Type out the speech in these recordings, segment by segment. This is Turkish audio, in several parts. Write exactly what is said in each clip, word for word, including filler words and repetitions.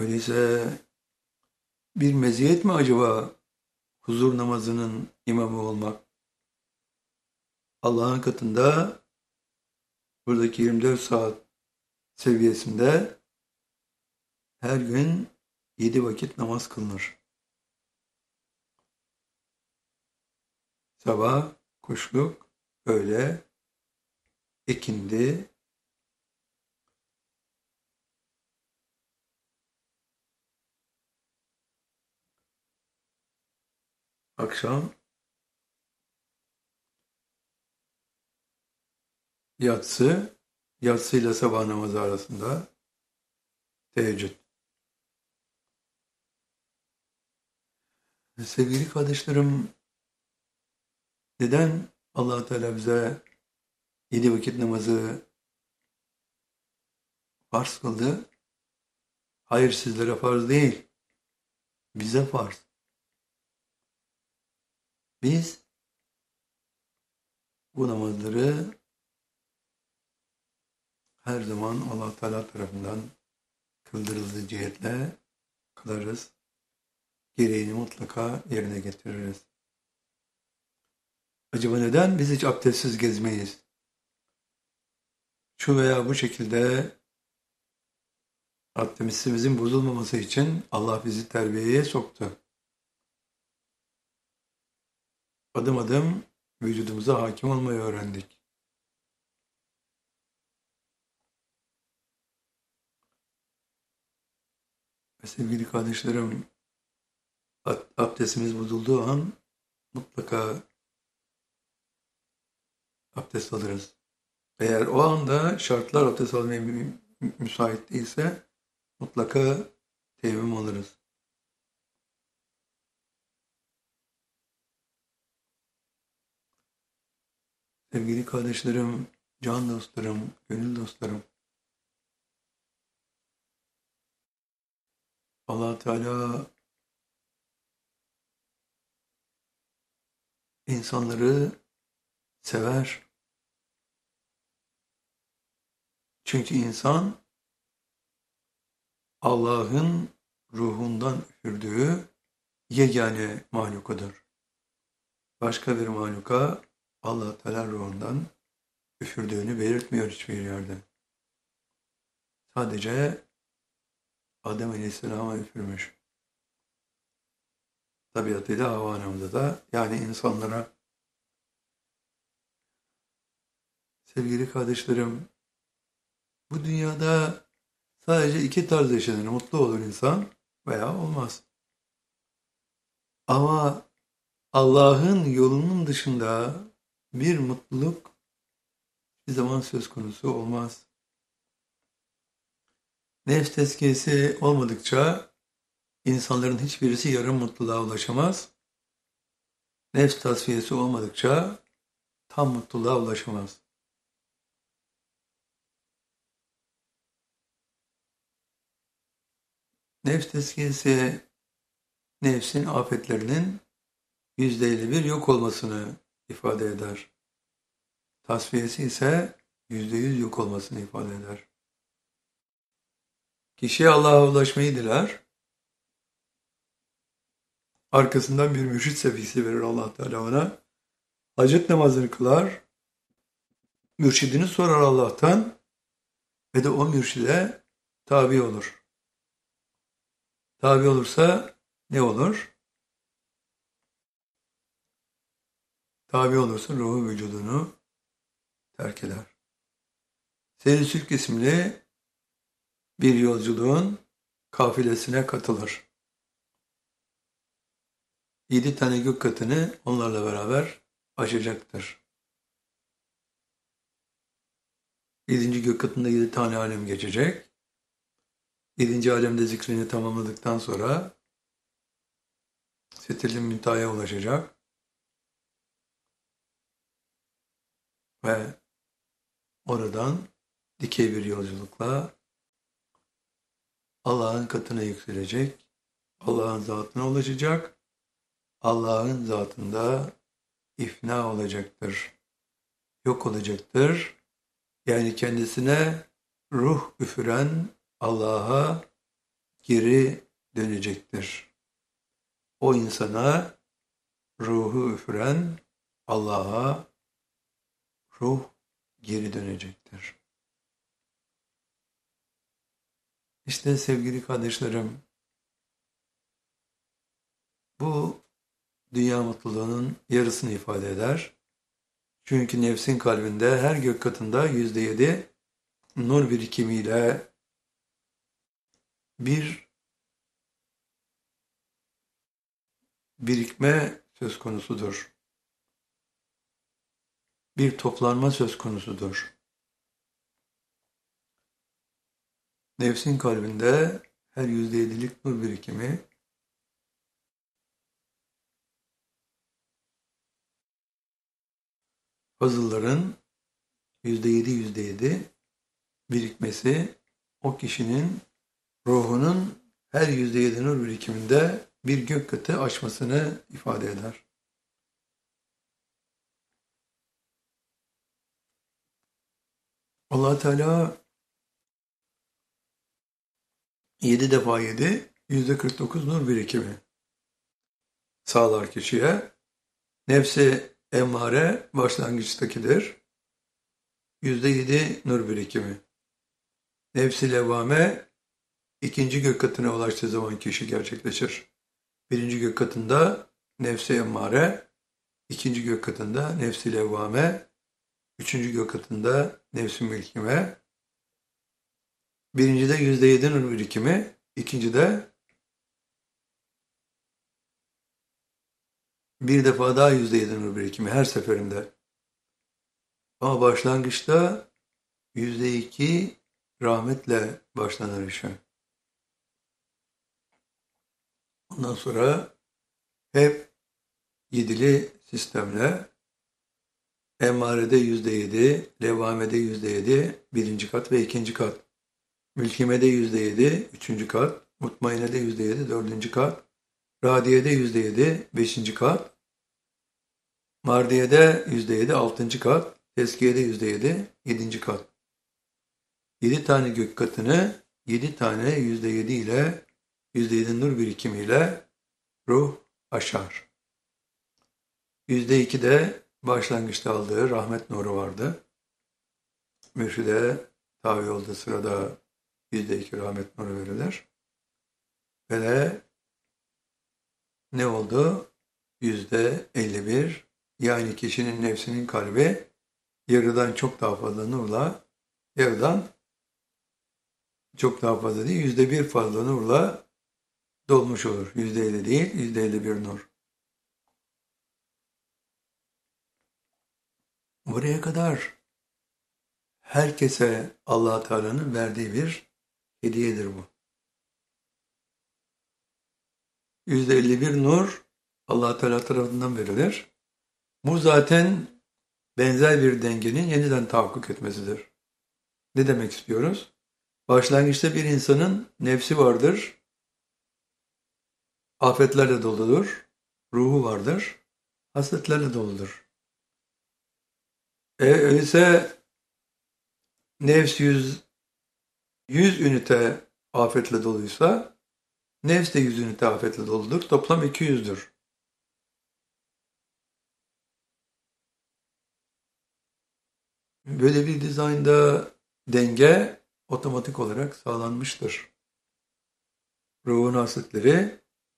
Öyleyse bir meziyet mi acaba huzur namazının imamı olmak? Allah'ın katında buradaki yirmi dört saat seviyesinde her gün yedi vakit namaz kılınır. Sabah, kuşluk, öğle, ikindi, akşam, yatsı, yatsıyla sabah namazı arasında teheccüd. Sevgili kardeşlerim, neden Allah Teala bize yedi vakit namazı farz kıldı? Hayır, sizlere farz değil, bize farz. Biz bu namazları her zaman Allah Teala tarafından kıldırıldığı cihetle kılarız. Gereğini mutlaka yerine getiririz. Acaba neden biz hiç abdestsiz gezmeyiz? Şu veya bu şekilde abdestimizin bozulmaması için Allah bizi terbiyeye soktu. Adım adım vücudumuza hakim olmayı öğrendik. Ve sevgili kardeşlerim, abdestimiz bozulduğu an mutlaka abdest alırız. Eğer o anda şartlar abdest almaya mü- müsait değilse mutlaka teyemmüm alırız. Sevgili kardeşlerim, can dostlarım, gönül dostlarım, Allah Teala insanları sever. Çünkü insan Allah'ın ruhundan üfürdüğü yegane mahlukudur. Başka bir mahluka Allah Teala ruhundan üfürdüğünü belirtmiyor hiçbir yerde. Sadece Adem Aleyhisselam'a üfürmüş. Tabiatıyla Havva anamıza da, yani insanlara. Sevgili kardeşlerim, bu dünyada sadece iki tarz yaşanır. Mutlu olur insan veya olmaz. Ama Allah'ın yolunun dışında bir mutluluk bir zaman söz konusu olmaz. Nefs tezkiyesi olmadıkça insanların hiçbirisi yarım mutluluğa ulaşamaz. Nefs tasfiyesi olmadıkça tam mutluluğa ulaşamaz. Nefs tezkiyesi nefsin afetlerinin yüzde elli bir yok olmasını ifade eder. Tasfiyesi ise yüzde yüz yok olmasını ifade eder. Kişi Allah'a ulaşmayı diler. Arkasından bir mürşit sevgisi verir Allah Teala ona. Hacet namazını kılar. Mürşidini sorar Allah'tan ve de o mürşide tabi olur. Tabi olursa ne olur? Tabi olursa ruhu vücudunu terk eder. Seyri Sülk isimli bir yolculuğun kafilesine katılır. Yedi tane gök katını onlarla beraber aşacaktır. Yedinci gök katında yedi tane alem geçecek. Yedinci alemde zikrini tamamladıktan sonra Sidratil Münteha'ya ulaşacak ve oradan dikey bir yolculukla Allah'ın katına yükselecek, Allah'ın zatına ulaşacak, Allah'ın zatında ifna olacaktır, yok olacaktır. Yani kendisine ruh üfüren Allah'a geri dönecektir. O insana ruhu üfüren Allah'a ruh geri dönecektir. İşte sevgili kardeşlerim, bu dünya mutluluğunun yarısını ifade eder. Çünkü nefsin kalbinde her gök katında yüzde yedi nur birikimiyle bir birikme söz konusudur. Bir toplanma söz konusudur. Nefsin kalbinde her yüzde yedilik nur birikimi fazılların yüzde yedi yüzde yedi birikmesi o kişinin ruhunun her yüzde yedi nur birikiminde bir gök katı aşmasını ifade eder. Allah Teala yedi defa yedi, yüzde kırk dokuz nur birikimi sağlar kişiye. Nefsi emmare başlangıçtakidir. yüzde yedi nur birikimi. Nefsi levvame ikinci gök katına ulaştığı zaman kişi gerçekleşir. Birinci gök katında nefsi emmare, ikinci gök katında nefsi levvame, üçüncü gök katında nefsi mülkime. Birincide yüzde yedi nur birikimi, ikincide bir defa daha yüzde yedi nur birikimi her seferinde. Ama başlangıçta yüzde iki rahmetle başlanır işe. Ondan sonra hep yedili sistemle emmarede yüzde yedi, levvamede yüzde yedi, birinci kat ve ikinci kat. Mülkimede yüzde yedi, üçüncü kat. Mutmainede yüzde yedi, dördüncü kat. Radiyede yüzde yedi, beşinci kat. Mardiyede yüzde yedi, altıncı kat. Tezkiyede yüzde yedi, yedinci kat. Yedi tane gök katını yedi tane yüzde yedi ile yüzde yedi nur birikimiyle ruh aşar. Yüzde iki de başlangıçta aldığı rahmet nuru vardı. Mürşide tabi olduğu sırada yüzde iki rahmet nuru verilir. Ve de ne oldu? Yüzde elli bir, yani kişinin nefsinin kalbi yarıdan çok daha fazla nurla, yarıdan çok daha fazla değil, yüzde bir fazla nurla dolmuş olur. Yüzde elli değil, yüzde elli bir nur. Buraya kadar herkese Allah Teala'nın verdiği bir hediyedir bu. yüzde elli bir nur Allah Teala tarafından verilir. Bu zaten benzer bir dengenin yeniden tahakkuk etmesidir. Ne demek istiyoruz? Başlangıçta bir insanın nefsi vardır, afetlerle doludur, ruhu vardır, hasletlerle doludur. E öyleyse nefs yüz, yüz ünite afetle doluysa, nefs de yüz ünite afetle doludur. Toplam iki yüzdür. Böyle bir dizaynda denge otomatik olarak sağlanmıştır. Ruhun hasletleri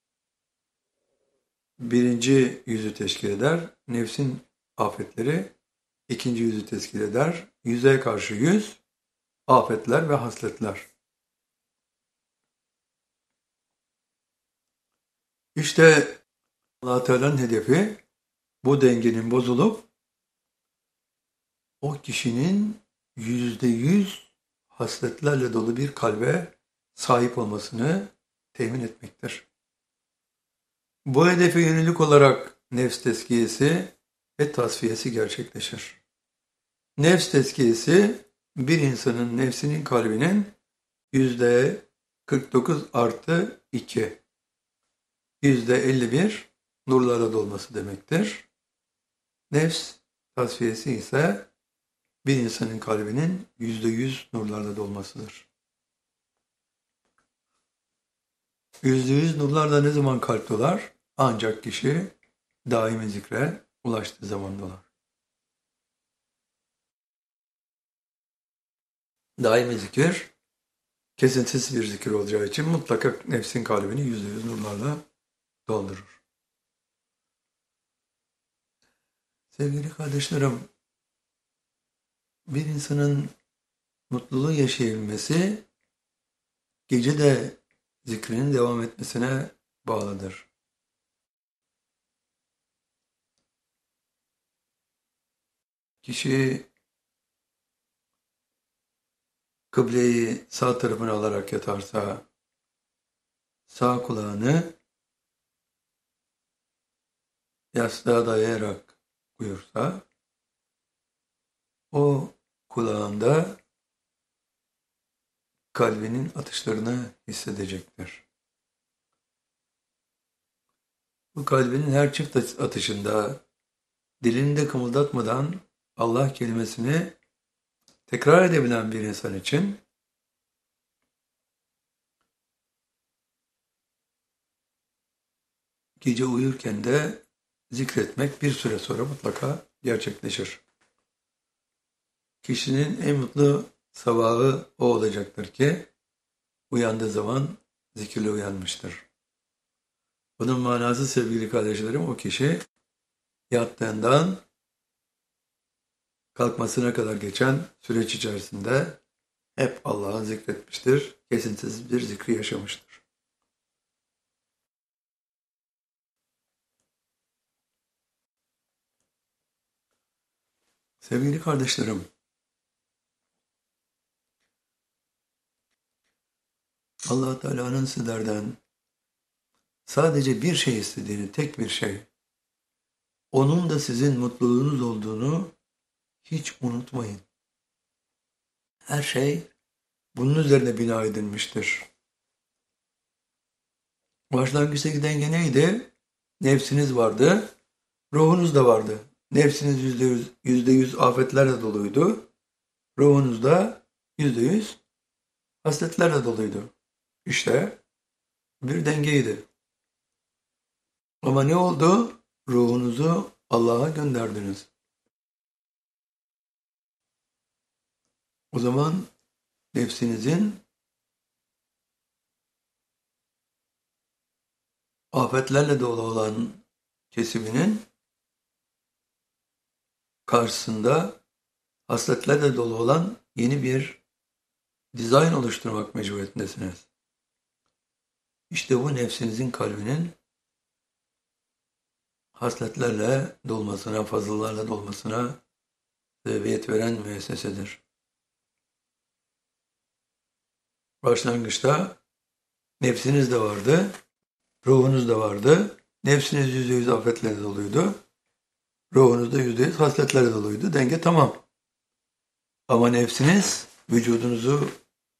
birinci yüzü teşkil eder. Nefsin afetleri ikinci yüzü teşkil eder. Yüze karşı yüz, afetler ve hasletler. İşte Allah Teala'nın hedefi bu dengenin bozulup o kişinin yüzde yüz hasletlerle dolu bir kalbe sahip olmasını temin etmektir. Bu hedefe yönelik olarak nefs tezkiyesi ve tasfiyesi gerçekleşir. Nefs tezkiyesi bir insanın nefsinin kalbinin yüzde kırk dokuz artı iki, yüzde elli bir nurlara dolması demektir. Nefs tasfiyesi ise bir insanın kalbinin yüzde yüz nurlarla dolmasıdır. Yüzde yüz nurlar da ne zaman kalp dolar? Ancak kişi daimi zikre ulaştığı zaman dolar. Daimi zikir, kesintisiz bir zikir olacağı için mutlaka nefsin kalbini yüzde yüz nurlarla doldurur. Sevgili kardeşlerim, bir insanın mutluluğu yaşayabilmesi, gece de zikrinin devam etmesine bağlıdır. Kişi kıbleyi sağ tarafına alarak yatarsa, sağ kulağını yastığa dayayarak uyursa, o kulağında kalbinin atışlarını hissedecektir. Bu kalbinin her çift atışında dilini de kımıldatmadan Allah kelimesini tekrar edebilen bir insan için gece uyurken de zikretmek bir süre sonra mutlaka gerçekleşir. Kişinin en mutlu sabahı o olacaktır ki uyandığı zaman zikirle uyanmıştır. Bunun manası sevgili kardeşlerim, o kişi yattığından kalkmasına kadar geçen süreç içerisinde hep Allah'ı zikretmiştir, kesintisiz bir zikri yaşamıştır. Sevgili kardeşlerim, Allah Teala'nın sizlerden sadece bir şey istediğini, tek bir şey, onun da sizin mutluluğunuz olduğunu hiç unutmayın. Her şey bunun üzerine bina edilmiştir. Başlangıçtaki denge neydi? Nefsiniz vardı, ruhunuz da vardı. Nefsiniz yüzde yüz, yüzde yüz afetlerle doluydu. Ruhunuz da yüzde yüz hasletlerle doluydu. İşte bir dengeydi. Ama ne oldu? Ruhunuzu Allah'a gönderdiniz. O zaman nefsinizin afetlerle dolu olan kesiminin karşısında hasletlerle dolu olan yeni bir dizayn oluşturmak mecburiyetindesiniz. İşte bu nefsinizin kalbinin hasletlerle dolmasına, fazlalarla dolmasına sebebiyet veren müessesedir. Başlangıçta nefsiniz de vardı, ruhunuz da vardı. Nefsiniz yüzde yüz afetlerle doluydu. Ruhunuz da yüzde yüz hasletlerle doluydu. Denge tamam. Ama nefsiniz vücudunuzu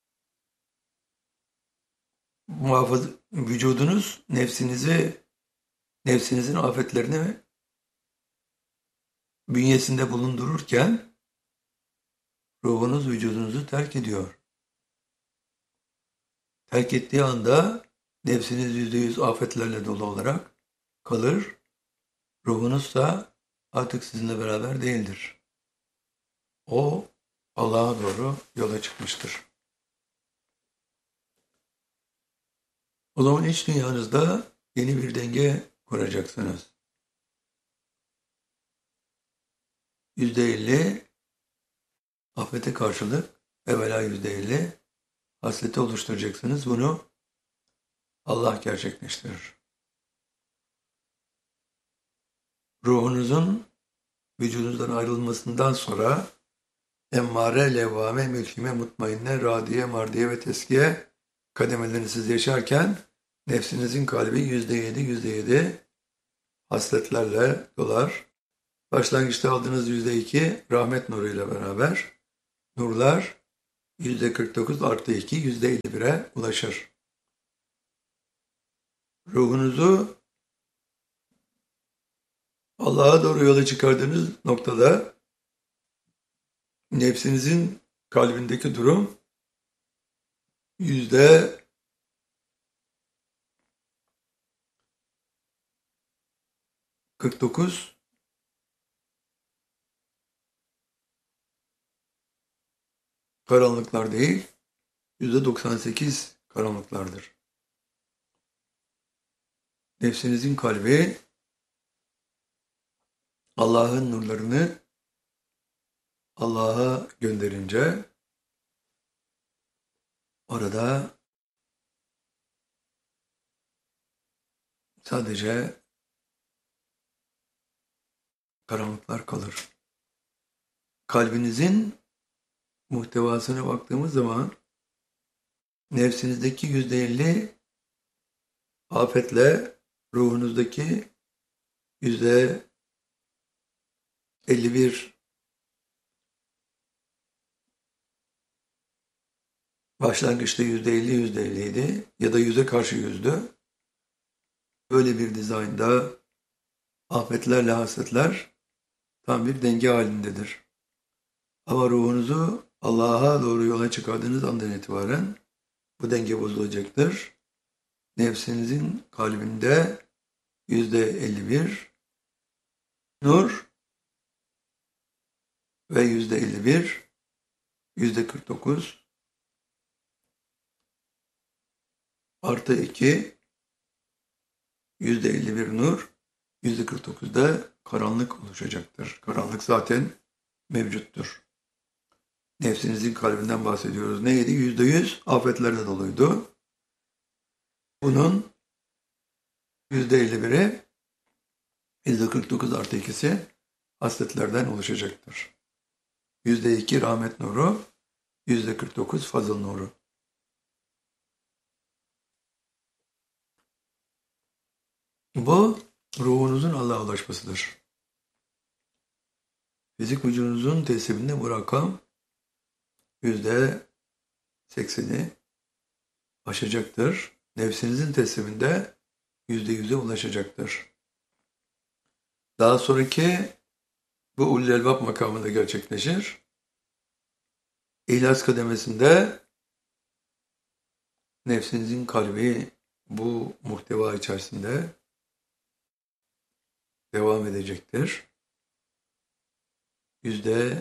muhafaza, vücudunuz nefsinizi, nefsinizin afetlerini bünyesinde bulundururken ruhunuz vücudunuzu terk ediyor. Terk ettiği anda nefsiniz yüzde yüz afetlerle dolu olarak kalır. Ruhunuz da artık sizinle beraber değildir. O Allah'a doğru yola çıkmıştır. O zaman iç dünyanızda yeni bir denge kuracaksınız. Yüzde elli afete karşılık evvela yüzde elli hasleti oluşturacaksınız. Bunu Allah gerçekleştirir. Ruhunuzun vücudunuzdan ayrılmasından sonra emmare, levvame, mülkime, mutmainne, radiye, mardiye ve teskiye kademelerini siz yaşarken nefsinizin kalbi yüzde yedi, yüzde yedi hasletlerle dolar. Başlangıçta aldığınız yüzde iki rahmet nuruyla beraber nurlar yüzde kırk dokuz artı iki, yüzde elli bire ulaşır. Ruhunuzu Allah'a doğru yola çıkardığınız noktada nefsinizin kalbindeki durum yüzde kırk dokuz karanlıklar değil, yüzde doksan sekiz karanlıklardır. Nefsinizin kalbi Allah'ın nurlarını Allah'a gönderince orada sadece karanlıklar kalır. Kalbinizin muhtevasına baktığımız zaman nefsinizdeki yüzde elli afetle ruhunuzdaki yüzde elli bir başlangıçta yüzde elli yüzde elli idi ya da yüze karşı yüzdü. Böyle bir dizaynda afetlerle hasetler tam bir denge halindedir. Ama ruhunuzu Allah'a doğru yola çıkardığınız andan itibaren bu denge bozulacaktır. Nefsinizin kalbinde yüzde elli bir nur ve yüzde elli bir, yüzde kırk dokuz artı iki, yüzde elli bir nur, yüzde kırk dokuzda karanlık oluşacaktır. Karanlık zaten mevcuttur. Nefsinizin kalbinden bahsediyoruz. Neydi? Yüzde yüz afetlerle doluydu. Bunun yüzde elli biri, yüzde kırk dokuz artı ikisi hasletlerden oluşacaktır. Yüzde iki rahmet nuru, yüzde kırk dokuz fazıl nuru. Bu ruhunuzun Allah'a ulaşmasıdır. Fizik vücudunuzun tesliminde bu rakam yüzde sekseni aşacaktır. Nefsinizin tesliminde yüzde yüze ulaşacaktır. Daha sonraki bu ulul elbab makamında gerçekleşir. İhlas kademesinde nefsinizin kalbi bu muhteva içerisinde devam edecektir. Yüzde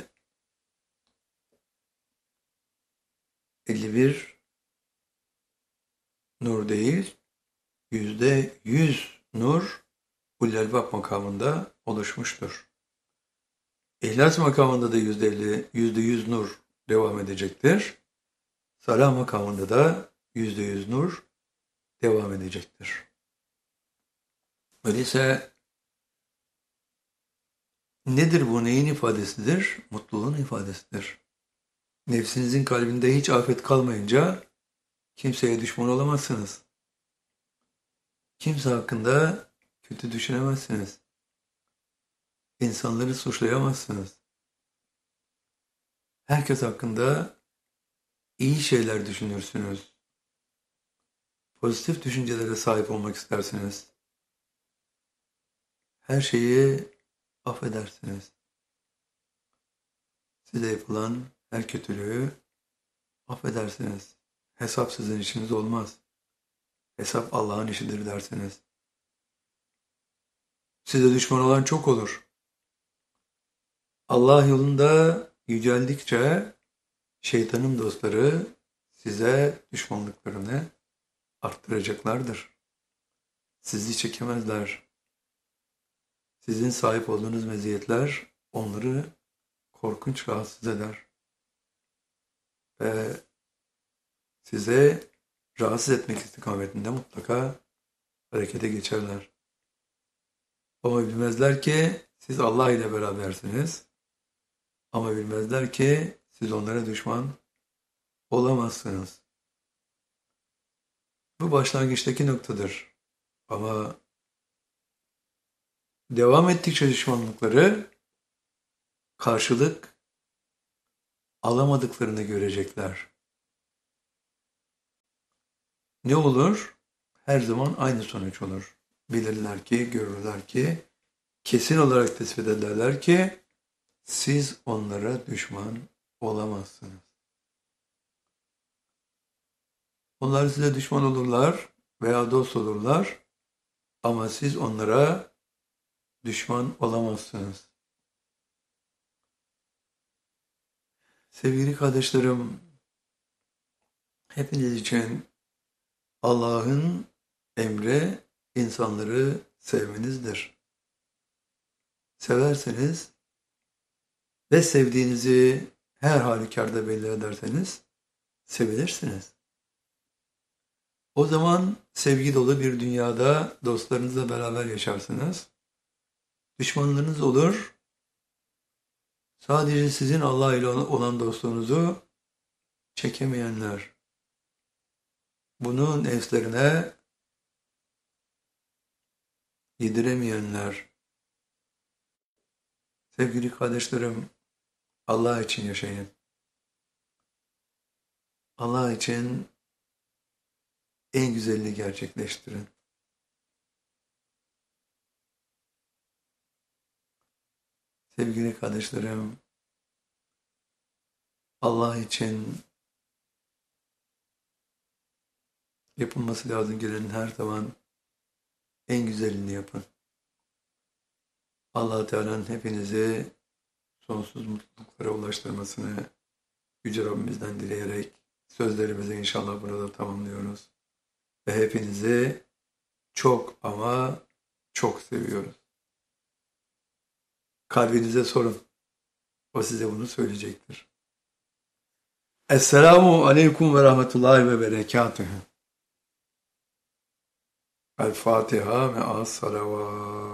elli bir nur değil, yüzde yüz nur ulul elbab makamında oluşmuştur. İhlas makamında da yüzde elli, yüzde yüz nur devam edecektir. Salah makamında da yüzde yüz nur devam edecektir. Öyleyse nedir bu? Neyin ifadesidir? Mutluluğun ifadesidir. Nefsinizin kalbinde hiç afet kalmayınca kimseye düşman olamazsınız. Kimse hakkında kötü düşünemezsiniz. İnsanları suçlayamazsınız. Herkes hakkında iyi şeyler düşünürsünüz. Pozitif düşüncelere sahip olmak istersiniz. Her şeyi affedersiniz. Size yapılan her kötülüğü affedersiniz. Hesap sizin işiniz olmaz. Hesap Allah'ın işidir dersiniz. Size düşman olan çok olur. Allah yolunda yüceldikçe şeytanın dostları size düşmanlıklarını arttıracaklardır. Sizi çekemezler. Sizin sahip olduğunuz meziyetler onları korkunç rahatsız eder. Ve size rahatsız etmek istikametinde mutlaka harekete geçerler. Ama bilmezler ki siz Allah ile berabersiniz. Ama bilmezler ki siz onlara düşman olamazsınız. Bu başlangıçtaki noktadır. Ama devam ettikçe düşmanlıkları karşılık alamadıklarını görecekler. Ne olur? Her zaman aynı sonuç olur. Bilirler ki, görürler ki, kesin olarak tespit ederler ki siz onlara düşman olamazsınız. Onlar size düşman olurlar veya dost olurlar ama siz onlara düşman olamazsınız. Sevgili kardeşlerim, hepiniz için Allah'ın emri insanları sevmenizdir. Severseniz ve sevdiğinizi her halükarda belli ederseniz sevilirsiniz. O zaman sevgi dolu bir dünyada dostlarınızla beraber yaşarsınız. Düşmanlarınız olur. Sadece sizin Allah ile olan dostluğunuzu çekemeyenler. Bunu nefslerine yediremeyenler. Sevgili kardeşlerim, Allah için yaşayın. Allah için en güzelini gerçekleştirin. Sevgili kardeşlerim, Allah için yapılması lazım gelenin her zaman en güzelini yapın. Allah Teala'nın hepinizi sonsuz mutluluklara ulaştırmasını Yüce Rabbimizden dileyerek sözlerimizi inşallah burada tamamlıyoruz. Ve hepinizi çok ama çok seviyoruz. Kalbinize sorun. O size bunu söyleyecektir. Esselamu aleyküm ve rahmetullahi ve berekatühü. El Fatiha ve as salavat.